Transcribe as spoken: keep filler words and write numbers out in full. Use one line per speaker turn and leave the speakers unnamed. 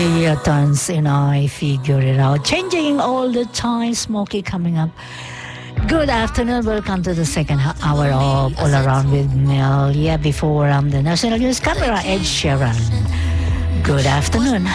Your turns, you know, I figure it out. Changing all the time, Smokey coming up. Good afternoon. Welcome to the second hour of All Around with Mel. Yeah, before um, the national news camera, Ed Sheeran. Good afternoon.